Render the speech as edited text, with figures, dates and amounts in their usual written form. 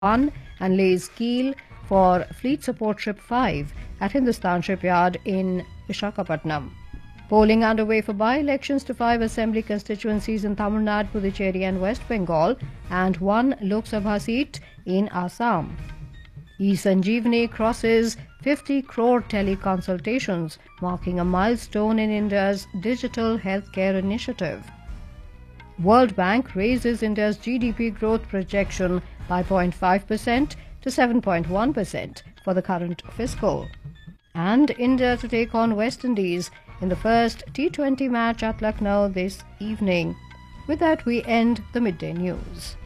1 and lays keel for Fleet Support Ship 5 at Hindustan Shipyard in Visakhapatnam. Polling underway for by-elections to 5 assembly constituencies in Tamil Nadu, Puducherry and West Bengal and 1 Lok Sabha seat in Assam. eSanjeevani crosses 50 crore teleconsultations, marking a milestone in India's digital healthcare initiative. World Bank raises India's GDP growth projection by 0.5% to 7.1% for the current fiscal. And India to take on West Indies in the first T20 match at Lucknow this evening. With that, we end the midday news.